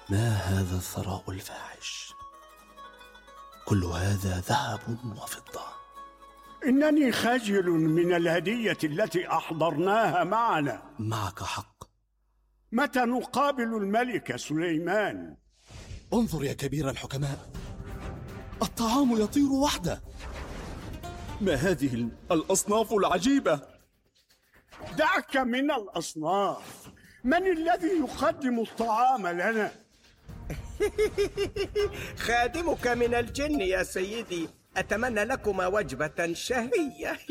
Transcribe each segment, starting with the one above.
ما هذا الثراء الفاحش؟ كل هذا ذهب وفضة. إنني خجل من الهدية التي أحضرناها معنا. معك حق. متى نقابل الملك سليمان؟ انظر يا كبير الحكماء، الطعام يطير وحده. ما هذه الأصناف العجيبة؟ دعك من الأصناف، من الذي يقدم الطعام لنا؟ خادمك من الجن يا سيدي، أتمنى لكما وجبة شهية.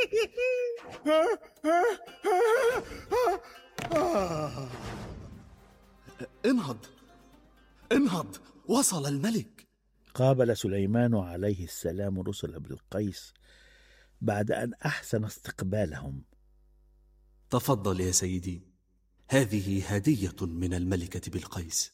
انهض انهض، وصل الملك. قابل سليمان عليه السلام رسل بلقيس بعد أن أحسن استقبالهم. تفضل يا سيدي، هذه هدية من الملكة بلقيس.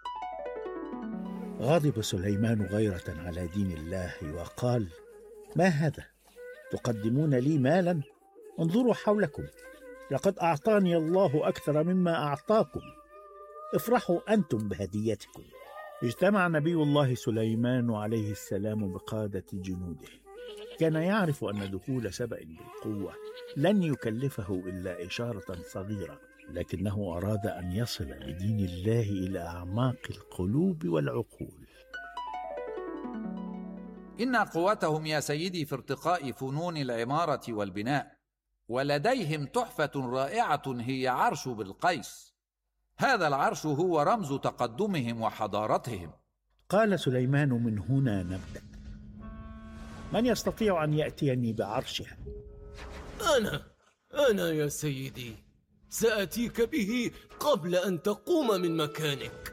غضب سليمان غيرة على دين الله وقال: ما هذا؟ تقدمون لي مالا؟ انظروا حولكم، لقد أعطاني الله أكثر مما أعطاكم، افرحوا أنتم بهديتكم. اجتمع نبي الله سليمان عليه السلام بقادة جنوده. كان يعرف أن دخول سبأ بالقوة لن يكلفه إلا إشارة صغيرة، لكنه أراد أن يصل بدين الله إلى أعماق القلوب والعقول. إن قوتهم يا سيدي في ارتقاء فنون العمارة والبناء، ولديهم تحفة رائعة هي عرش بلقيس. هذا العرش هو رمز تقدمهم وحضارتهم. قال سليمان: من هنا نبدأ. من يستطيع أن يأتيني بعرشها؟ أنا يا سيدي، سأتيك به قبل أن تقوم من مكانك.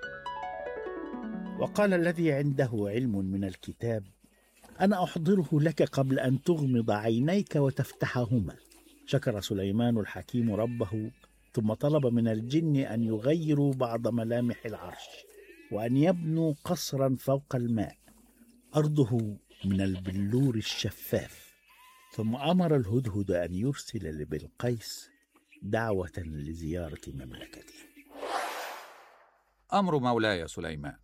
وقال الذي عنده علم من الكتاب: أنا أحضره لك قبل أن تغمض عينيك وتفتحهما. شكر سليمان الحكيم ربه، ثم طلب من الجن أن يغيروا بعض ملامح العرش، وأن يبنوا قصرا فوق الماء أرضه من البلور الشفاف. ثم أمر الهدهد أن يرسل لبلقيس دعوة لزيارة مملكته. أمر مولاي سليمان.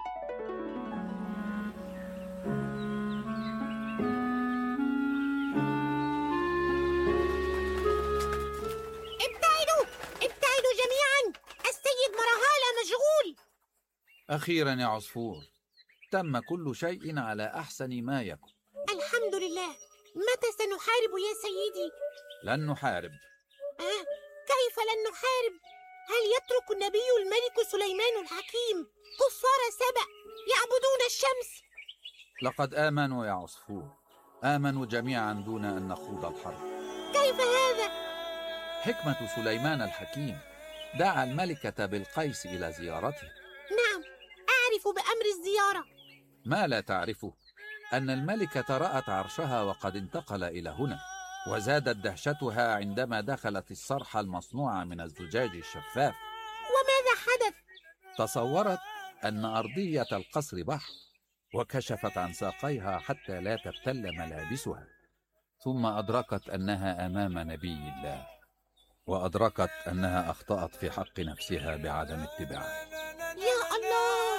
ابتعدوا جميعا، السيد مرهالة مشغول. أخيرا يا عصفور، تم كل شيء على أحسن ما يكون. الحمد لله. متى سنحارب يا سيدي؟ لن نحارب. كيف لن نحارب؟ هل يترك النبي الملك سليمان الحكيم كفار سبأ يعبدون الشمس؟ لقد آمنوا يا عصفور، آمنوا جميعا دون أن نخوض الحرب. كيف هذا؟ حكمة سليمان الحكيم دعا الملكة بلقيس إلى زيارته. نعم، أعرف بأمر الزيارة. ما لا تعرفه أن الملكة رأت عرشها وقد انتقل إلى هنا، وزادت دهشتها عندما دخلت الصرح المصنوع من الزجاج الشفاف. وماذا حدث؟ تصورت أن أرضية القصر بحر، وكشفت عن ساقيها حتى لا تبتل ملابسها، ثم أدركت أنها أمام نبي الله، وأدركت أنها أخطأت في حق نفسها بعدم اتباعه. يا الله،